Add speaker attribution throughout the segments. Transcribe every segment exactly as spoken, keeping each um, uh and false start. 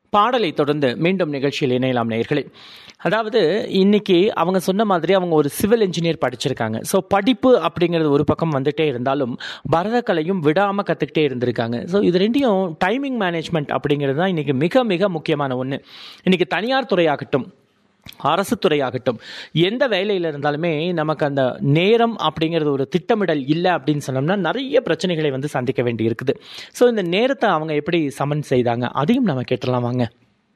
Speaker 1: பாடலை தொடர்ந்து மீண்டும் நிகழ்ச்சியில் இணையலாம் நேயர்களே. அதாவது இன்னைக்கு அவங்க சொன்ன மாதிரி அவங்க ஒரு சிவில் இன்ஜினியர் படிச்சிருக்காங்க. ஸோ படிப்பு அப்படிங்கிறது ஒரு பக்கம் வந்துட்டே இருந்தாலும் பரதக்கலையும் விடாமல் கற்றுக்கிட்டே இருந்திருக்காங்க. ஸோ இது ரெண்டையும் டைமிங் மேனேஜ்மெண்ட் அப்படிங்கிறது தான் இன்னைக்கு மிக மிக முக்கியமான ஒன்று. இன்னைக்கு தனியார் துறையாகட்டும், அரசு துறையாகட்டும், எந்த வேலையில் இருந்தாலுமே நமக்கு அந்த நேரம் அப்படிங்கிறது ஒரு திட்டமிடல் இல்லை அப்படின்னு சொன்னோம்னா நிறைய பிரச்சனைகளை வந்து சந்திக்க வேண்டி இருக்குது. ஸோ இந்த நேரத்தை அவங்க எப்படி சமன் செய்தாங்க அதையும் நம்ம கேட்டலாம் வாங்க.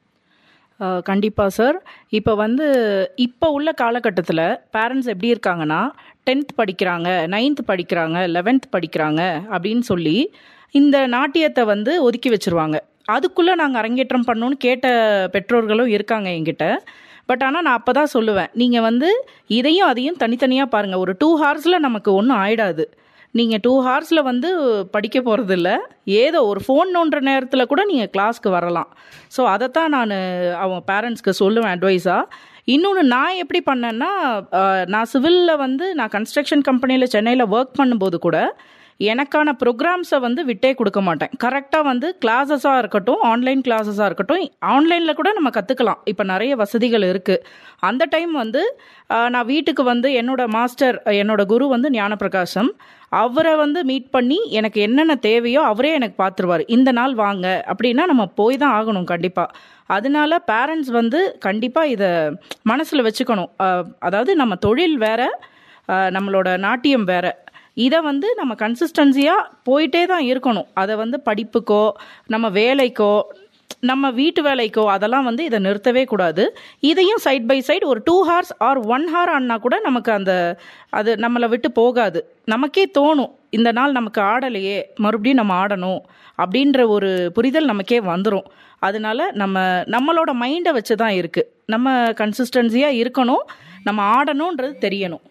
Speaker 2: கண்டிப்பாக சார். இப்போ வந்து இப்போ உள்ள காலகட்டத்தில் பேரண்ட்ஸ் எப்படி இருக்காங்கன்னா, டென்த் படிக்கிறாங்க, நைன்த் படிக்கிறாங்க, லெவன்த் படிக்கிறாங்க அப்படின்னு சொல்லி இந்த நாட்டியத்தை வந்து ஒதுக்கி வச்சுருவாங்க. அதுக்குள்ளே நாங்கள் அரங்கேற்றம் பண்ணணும்னு கேட்ட பெற்றோர்களும் இருக்காங்க என்கிட்ட. பட் ஆனால் நான் அப்போ தான் சொல்லுவேன், நீங்கள் வந்து இதையும் அதையும் தனித்தனியாக பாருங்கள். ஒரு டூ ஹார்ஸில் நமக்கு ஒன்றும் ஆயிடாது. நீங்கள் டூ ஹார்ஸில் வந்து படிக்க போகிறது இல்லை, ஏதோ ஒரு ஃபோன் நோண்டுற நேரத்தில் கூட நீங்கள் கிளாஸ்க்கு வரலாம். ஸோ அதைத்தான் நான் அவங்க பேரண்ட்ஸ்க்கு சொல்லுவேன் அட்வைஸாக. இன்னொன்று நான் எப்படி பண்ணேன்னா, நான் சிவிலில் வந்து நான் கன்ஸ்ட்ரக்ஷன் கம்பெனியில் சென்னையில் ஒர்க் பண்ணும்போது கூட எனக்கான ப்ரோக்ராம்ஸை வந்து விட்டே கொடுக்க மாட்டேன். கரெக்டாக வந்து கிளாஸஸாக இருக்கட்டும், ஆன்லைன் கிளாஸஸாக இருக்கட்டும், ஆன்லைனில் கூட நம்ம கற்றுக்கலாம். இப்போ நிறைய வசதிகள் இருக்குது. அந்த டைம் வந்து நான் வீட்டுக்கு வந்து என்னோட மாஸ்டர், என்னோட குரு வந்து ஞானப்பிரகாசம், அவரை வந்து மீட் பண்ணி எனக்கு என்னென்ன தேவையோ அவரே எனக்கு பார்த்துருவார். இந்த நாள் வாங்க அப்படின்னா நம்ம போய் தான் ஆகணும் கண்டிப்பாக. அதனால பேரண்ட்ஸ் வந்து கண்டிப்பாக இதை மனசில் வச்சுக்கணும். அதாவது நம்ம தொழில் வேற, நம்மளோட நாட்டியம் வேற. இதை வந்து நம்ம கன்சிஸ்டன்சியாக போயிட்டே தான் இருக்கணும். அதை வந்து படிப்புக்கோ, நம்ம வேலைக்கோ, நம்ம வீட்டு வேலைக்கோ அதெல்லாம் வந்து இதை நிறுத்தவே கூடாது. இதையும் சைட் பை சைடு ஒரு two hours R one hour ஆனா கூட நமக்கு அந்த அது நம்மளை விட்டு போகாது. நமக்கே தோணும், இந்த நாள் நமக்கு ஆடலையே, மறுபடியும் நம்ம ஆடணும் அப்படின்ற ஒரு புரிதல் நமக்கே வந்துடும். அதனால நம்ம நம்மளோட மைண்டை வச்சு தான் இருக்குது. நம்ம கன்சிஸ்டன்சியாக இருக்கணும், நம்ம ஆடணுன்றது தெரியணும்.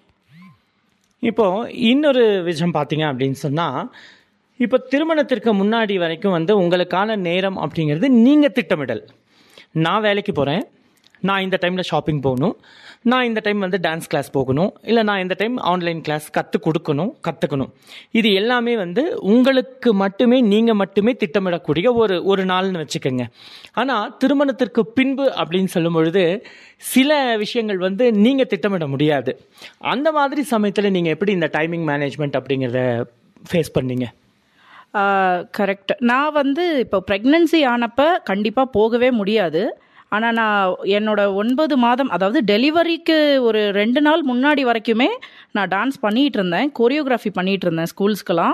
Speaker 1: இப்போ இன்னொரு விஷயம் பார்த்தீங்க அப்படின்னு சொன்னால், இப்போ திருமணத்திற்கு முன்னாடி வரைக்கும் வந்து உங்களுக்கான நேரம் அப்படிங்கிறது நீங்கள் திட்டமிடல். நான் வேலைக்கு போகிறேன், நான் இந்த டைமில் ஷாப்பிங் போகணும், நான் இந்த டைம் வந்து டான்ஸ் கிளாஸ் போகணும், இல்லை நான் இந்த டைம் ஆன்லைன் கிளாஸ் கற்றுக் கொடுக்கணும் கற்றுக்கணும். இது எல்லாமே வந்து உங்களுக்கு மட்டுமே, நீங்கள் மட்டுமே திட்டமிடக்கூடிய ஒரு ஒரு நாள்னு வச்சுக்கோங்க. ஆனால் திருமணத்திற்கு பின்பு அப்படின்னு சொல்லும் பொழுது சில விஷயங்கள் வந்து நீங்கள் திட்டமிட முடியாது. அந்த மாதிரி சமயத்தில் நீங்கள் எப்படி இந்த டைமிங் மேனேஜ்மெண்ட் அப்படிங்கிறத ஃபேஸ் பண்ணீங்க?
Speaker 2: கரெக்ட். நான் வந்து இப்போ ப்ரெக்னன்சி ஆனப்போ கண்டிப்பாக போகவே முடியாது. ஆனால் நான் என்னோட ஒன்பது மாதம், அதாவது டெலிவரிக்கு ஒரு ரெண்டு நாள் முன்னாடி வரைக்குமே நான் டான்ஸ் பண்ணிகிட்டு இருந்தேன், கோரியோகிராஃபி பண்ணிகிட்டு இருந்தேன் ஸ்கூல்ஸ்க்கெலாம்.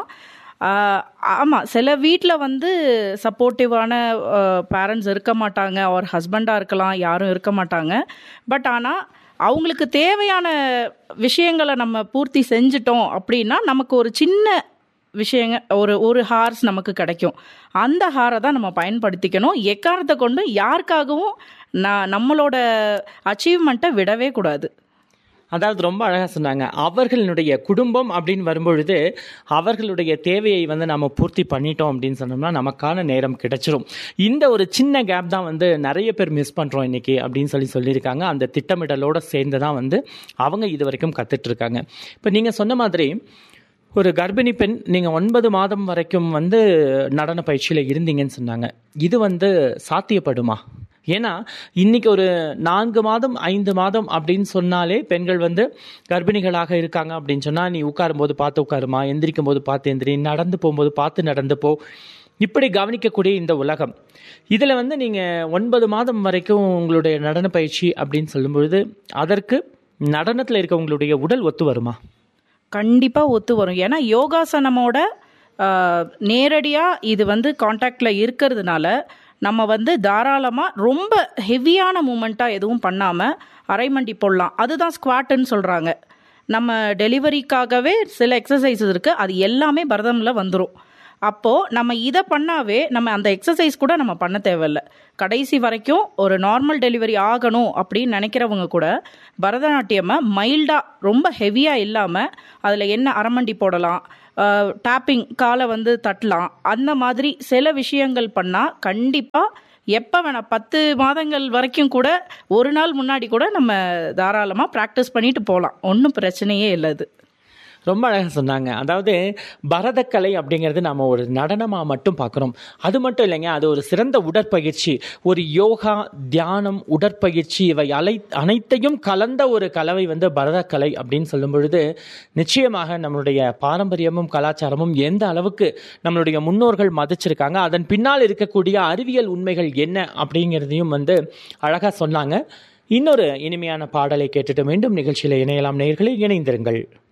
Speaker 2: ஆமாம், சில வீட்டில் வந்து சப்போர்ட்டிவான பேரண்ட்ஸ் இருக்க மாட்டாங்க, ஒரு ஹஸ்பண்டாக இருக்கலாம், யாரும் இருக்க மாட்டாங்க. பட் ஆனால் அவங்களுக்கு தேவையான விஷயங்களை நம்ம பூர்த்தி செஞ்சிட்டோம் அப்படின்னா நமக்கு ஒரு சின்ன விஷயங்க, ஒரு ஒரு ஹார்ஸ் நமக்கு கிடைக்கும். அந்த ஹாரை தான் நம்ம பயன்படுத்திக்கணும். எக்காரணத்தை கொண்டு யாருக்காகவும் நான் நம்மளோட அச்சீவ்மெண்ட்டை விடவே கூடாது.
Speaker 1: அதாவது ரொம்ப அழகாக சொன்னாங்க. அவர்களுடைய குடும்பம் அப்படின்னு வரும்பொழுது அவர்களுடைய தேவையை வந்து நம்ம பூர்த்தி பண்ணிட்டோம் அப்படின்னு சொன்னோம்னா நமக்கான நேரம் கிடைச்சிரும். இந்த ஒரு சின்ன கேப் தான் வந்து நிறைய பேர் மிஸ் பண்ணுறோம் இன்னைக்கு அப்படின்னு சொல்லி சொல்லியிருக்காங்க. அந்த திட்டமிடலோடு சேர்ந்து தான் வந்து அவங்க இது வரைக்கும் கற்றுட்ருக்காங்க. இப்போ நீங்கள் சொன்ன மாதிரி ஒரு கர்ப்பிணி பெண், நீங்கள் ஒன்பது மாதம் வரைக்கும் வந்து நடன பயிற்சியில் இருந்தீங்கன்னு சொன்னாங்க. இது வந்து சாத்தியப்படுமா? ஏன்னா இன்றைக்கி ஒரு நான்கு மாதம் ஐந்து மாதம் அப்படின்னு சொன்னாலே பெண்கள் வந்து கர்ப்பிணிகளாக இருக்காங்க அப்படின்னு சொன்னால், நீ உட்காரும்போது பார்த்து உட்காருமா, எந்திரிக்கும் போது பார்த்து எந்திரி, நடந்து போகும்போது பார்த்து நடந்து போ, இப்படி கவனிக்கக்கூடிய இந்த உலகம். இதில் வந்து நீங்கள் ஒன்பது மாதம் வரைக்கும் உங்களுடைய நடன பயிற்சி அப்படின்னு சொல்லும்பொழுது அதற்கு நடனத்தில் இருக்க உங்களுடைய உடல் ஒத்து வருமா?
Speaker 2: கண்டிப்பாக ஒத்து வரும். ஏன்னா யோகாசனமோட நேரடியாக இது வந்து கான்டாக்டில் இருக்கிறதுனால நம்ம வந்து தாராளமாக ரொம்ப ஹெவியான மூமெண்ட்டாக எதுவும் பண்ணாமல் அரைமண்டி போடலாம். அதுதான் ஸ்குவாட்டுன்னு சொல்கிறாங்க. நம்ம டெலிவரிக்காகவே சில எக்ஸசைஸஸ் இருக்குது, அது எல்லாமே பரதமில் வந்துடும். அப்போது நம்ம இதை பண்ணாவே நம்ம அந்த எக்ஸசைஸ் கூட நம்ம பண்ண தேவையில்லை. கடைசி வரைக்கும் ஒரு நார்மல் டெலிவரி ஆகணும் அப்படின்னு நினைக்கிறவங்க கூட பரதநாட்டியமை மைல்டாக, ரொம்ப ஹெவியாக இல்லாமல் அதில் என்ன அரைமண்டி போடலாம், டேப்பிங் காலை வந்து தட்டலாம், அந்த மாதிரி சில விஷயங்கள் பண்ணால் கண்டிப்பாக எப்போ வேணால் பத்து மாதங்கள் வரைக்கும் கூட ஒரு நாள் முன்னாடி கூட நம்ம தாராளமாக ப்ராக்டிஸ் பண்ணிட்டு போகலாம். ஒன்றும் பிரச்சனையே இல்லை. அது
Speaker 1: ரொம்ப அழகாக சொன்னாங்க. அதாவது பரதக்கலை அப்படிங்கிறது நம்ம ஒரு நடனமாக மட்டும் பார்க்குறோம். அது மட்டும் இல்லைங்க, அது ஒரு சிறந்த உடற்பயிற்சி. ஒரு யோகா, தியானம், உடற்பயிற்சி இவை அலை அனைத்தையும் கலந்த ஒரு கலவை வந்து பரதக்கலை அப்படின்னு சொல்லும் பொழுது நிச்சயமாக நம்மளுடைய பாரம்பரியமும் கலாச்சாரமும் எந்த அளவுக்கு நம்மளுடைய முன்னோர்கள் மதிச்சிருக்காங்க, அதன் பின்னால் இருக்கக்கூடிய அறிவியல் உண்மைகள் என்ன அப்படிங்கிறதையும் வந்து அழகாக சொன்னாங்க. இன்னொரு இனிமையான பாடலை கேட்டுட்டு மீண்டும் நிகழ்ச்சியில் இணையலாம். நேயர்களே, இணைந்திருங்கள்.